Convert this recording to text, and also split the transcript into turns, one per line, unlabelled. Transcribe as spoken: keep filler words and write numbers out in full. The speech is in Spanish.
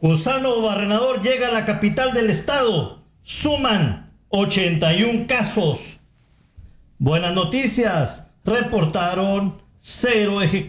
Gusano Barrenador llega a la capital del estado. Suman ochenta y un casos. Buenas noticias. Reportaron cero ejecuciones.